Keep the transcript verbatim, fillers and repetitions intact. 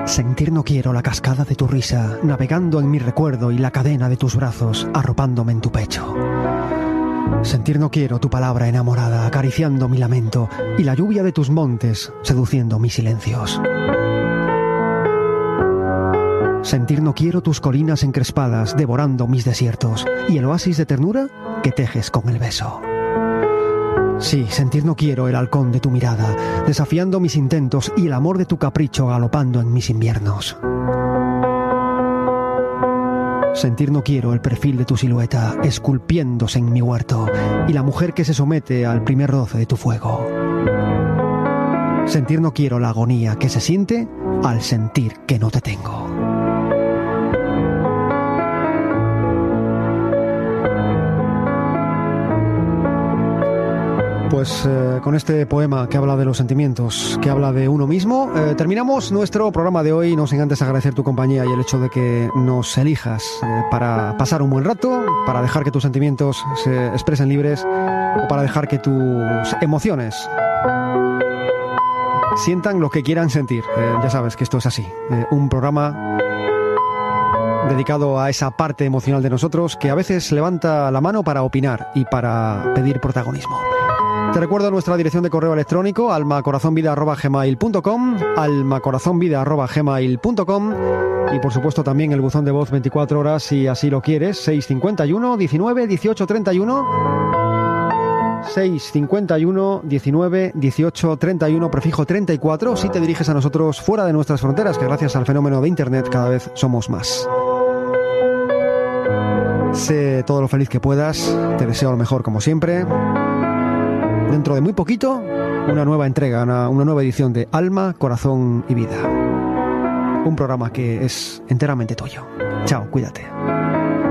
Sentir no quiero la cascada de tu risa, navegando en mi recuerdo y la cadena de tus brazos, arropándome en tu pecho. Sentir no quiero tu palabra enamorada, acariciando mi lamento, y la lluvia de tus montes, seduciendo mis silencios. Sentir no quiero tus colinas encrespadas, devorando mis desiertos, y el oasis de ternura que tejes con el beso. Sí, sentir no quiero el halcón de tu mirada, desafiando mis intentos y el amor de tu capricho galopando en mis inviernos. Sentir no quiero el perfil de tu silueta esculpiéndose en mi huerto y la mujer que se somete al primer roce de tu fuego. Sentir no quiero la agonía que se siente al sentir que no te tengo. Pues eh, con este poema que habla de los sentimientos, que habla de uno mismo, eh, terminamos nuestro programa de hoy. No sin antes agradecer tu compañía y el hecho de que nos elijas eh, para pasar un buen rato, para dejar que tus sentimientos se expresen libres o para dejar que tus emociones sientan lo que quieran sentir. Eh, ya sabes que esto es así. Eh, un programa dedicado a esa parte emocional de nosotros que a veces levanta la mano para opinar y para pedir protagonismo. Te recuerdo nuestra dirección de correo electrónico almacorazonvida arroba gmail punto com, almacorazonvida arroba gmail punto com y por supuesto también el buzón de voz veinticuatro horas si así lo quieres, seis cincuenta y uno, diecinueve, dieciocho, treinta y uno, seis cincuenta y uno, diecinueve, dieciocho, treinta y uno, prefijo treinta y cuatro si te diriges a nosotros fuera de nuestras fronteras, que gracias al fenómeno de internet cada vez somos más. Sé todo lo feliz que puedas, te deseo lo mejor como siempre. Dentro de muy poquito, una nueva entrega, una, una nueva edición de Alma, Corazón y Vida. Un programa que es enteramente tuyo. Chao, cuídate.